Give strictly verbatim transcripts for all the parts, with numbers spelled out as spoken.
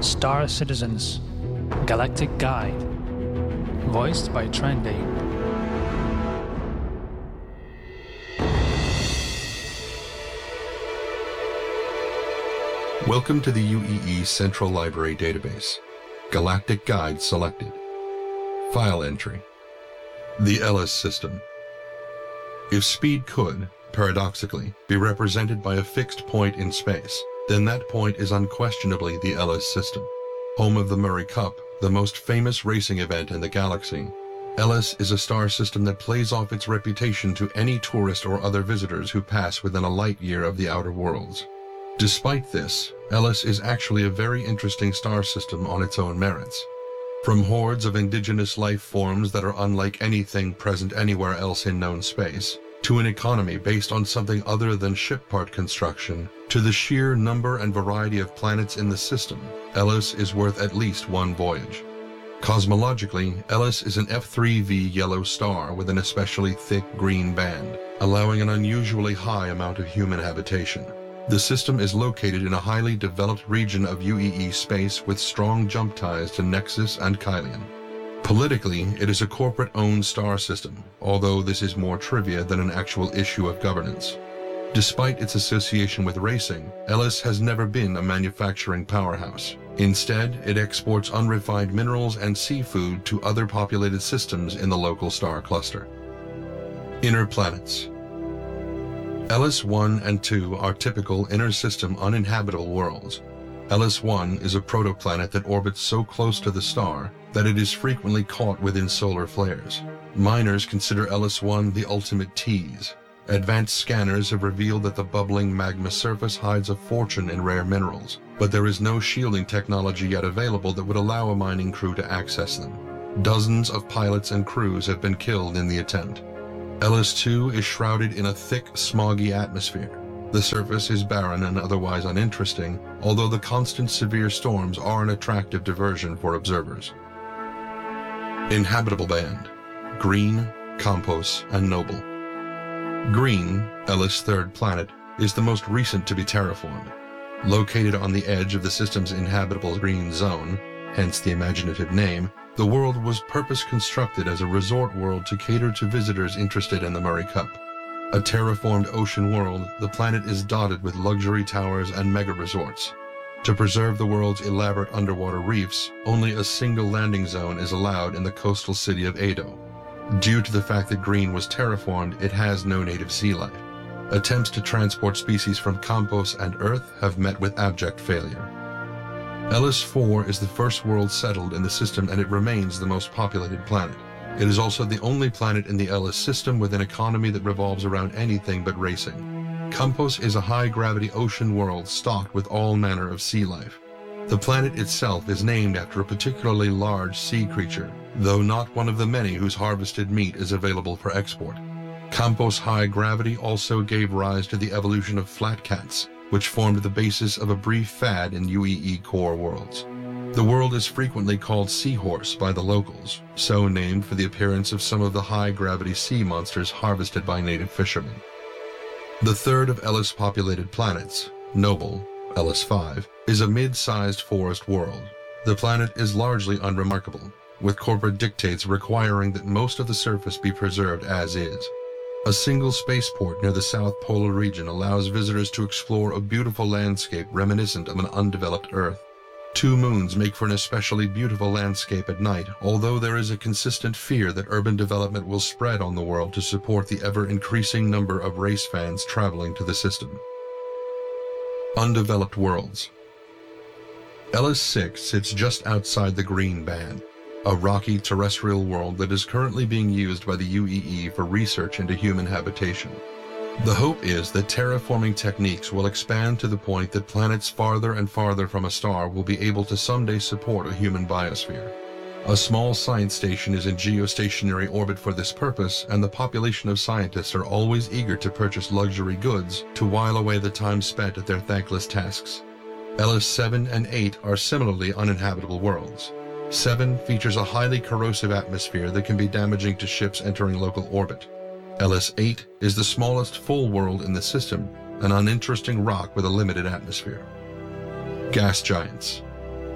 Star Citizens Galactic Guide, voiced by Trendy. Welcome to the U E E Central Library Database. Galactic Guide selected. File entry. The Ellis System. If speed could, paradoxically, be represented by a fixed point in space, then that point is unquestionably the Ellis System. Home of the Murray Cup, the most famous racing event in the galaxy, Ellis is a star system that plays off its reputation to any tourist or other visitors who pass within a light year of the outer worlds. Despite this, Ellis is actually a very interesting star system on its own merits. From hordes of indigenous life forms that are unlike anything present anywhere else in known space, to an economy based on something other than ship part construction, to the sheer number and variety of planets in the system, Ellis is worth at least one voyage. Cosmologically, Ellis is an F three V yellow star with an especially thick green band, allowing an unusually high amount of human habitation. The system is located in a highly developed region of U E E space with strong jump ties to Nexus and Kylian. Politically, it is a corporate-owned star system, although this is more trivia than an actual issue of governance. Despite its association with racing, Ellis has never been a manufacturing powerhouse. Instead, it exports unrefined minerals and seafood to other populated systems in the local star cluster. Inner planets. Ellis one and two are typical inner-system uninhabitable worlds. Ellis one is a protoplanet that orbits so close to the star that it is frequently caught within solar flares. Miners consider Ellis one the ultimate tease. Advanced scanners have revealed that the bubbling magma surface hides a fortune in rare minerals, but there is no shielding technology yet available that would allow a mining crew to access them. Dozens of pilots and crews have been killed in the attempt. Ellis two is shrouded in a thick, smoggy atmosphere. The surface is barren and otherwise uninteresting, although the constant severe storms are an attractive diversion for observers. Inhabitable band: Green, Campos, and Noble. Green, Ellis' third planet, is the most recent to be terraformed. Located on the edge of the system's inhabitable green zone, hence the imaginative name, the world was purpose-constructed as a resort world to cater to visitors interested in the Murray Cup. A terraformed ocean world, the planet is dotted with luxury towers and mega-resorts. To preserve the world's elaborate underwater reefs, only a single landing zone is allowed in the coastal city of Ado. Due to the fact that Green was terraformed, it has no native sea life. Attempts to transport species from Campos and Earth have met with abject failure. Ellis four is the first world settled in the system, and it remains the most populated planet. It is also the only planet in the Ellis system with an economy that revolves around anything but racing. Campos is a high-gravity ocean world stocked with all manner of sea life. The planet itself is named after a particularly large sea creature, though not one of the many whose harvested meat is available for export. Campos' high gravity also gave rise to the evolution of flat cats, which formed the basis of a brief fad in U E E core worlds. The world is frequently called Seahorse by the locals, so named for the appearance of some of the high-gravity sea monsters harvested by native fishermen. The third of Ellis' populated planets, Noble, Ellis five, is a mid-sized forest world. The planet is largely unremarkable, with corporate dictates requiring that most of the surface be preserved as is. A single spaceport near the South Polar region allows visitors to explore a beautiful landscape reminiscent of an undeveloped Earth. Two moons make for an especially beautiful landscape at night, although there is a consistent fear that urban development will spread on the world to support the ever-increasing number of race fans traveling to the system. Undeveloped worlds. Ellis six sits just outside the green band, a rocky terrestrial world that is currently being used by the U E E for research into human habitation. The hope is that terraforming techniques will expand to the point that planets farther and farther from a star will be able to someday support a human biosphere. A small science station is in geostationary orbit for this purpose, and the population of scientists are always eager to purchase luxury goods to while away the time spent at their thankless tasks. Ellis seven and eight are similarly uninhabitable worlds. seven features a highly corrosive atmosphere that can be damaging to ships entering local orbit. Ellis eight is the smallest full world in the system, an uninteresting rock with a limited atmosphere. Gas giants.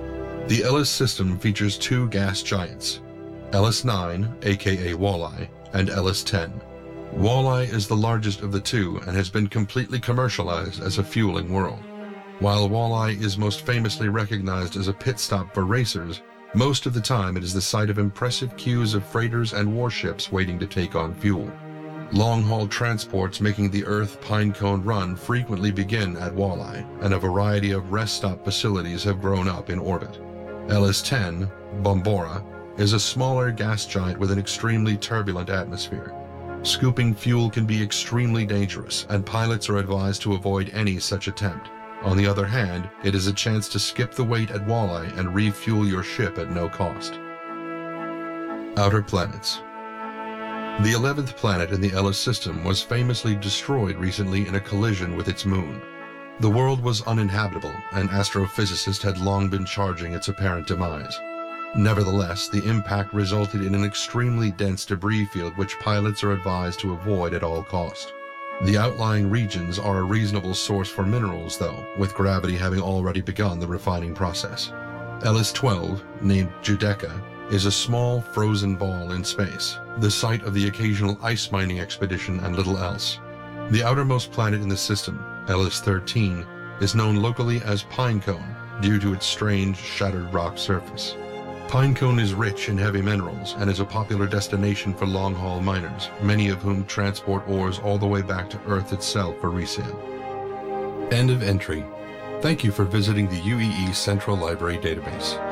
The Ellis system features two gas giants, Ellis nine, aka Walleye, and Ellis ten. Walleye is the largest of the two and has been completely commercialized as a fueling world. While Walleye is most famously recognized as a pit stop for racers, most of the time it is the site of impressive queues of freighters and warships waiting to take on fuel. Long-haul transports making the Earth Pinecone Run frequently begin at Walleye, and a variety of rest stop facilities have grown up in orbit. Ellis ten, Bombora, is a smaller gas giant with an extremely turbulent atmosphere. Scooping fuel can be extremely dangerous, and pilots are advised to avoid any such attempt. On the other hand, it is a chance to skip the wait at Walleye and refuel your ship at no cost. Outer planets. The eleventh planet in the Ellis system was famously destroyed recently in a collision with its moon. The world was uninhabitable, and astrophysicists had long been charging its apparent demise. Nevertheless, the impact resulted in an extremely dense debris field which pilots are advised to avoid at all cost. The outlying regions are a reasonable source for minerals, though, with gravity having already begun the refining process. Ellis twelve, named Judeca, is a small frozen ball in space, the site of the occasional ice mining expedition and little else. The outermost planet in the system, Ellis thirteen, is known locally as Pinecone due to its strange shattered rock surface. Pinecone is rich in heavy minerals and is a popular destination for long-haul miners, many of whom transport ores all the way back to Earth itself for resale. End of entry. Thank you for visiting the U E E Central Library Database.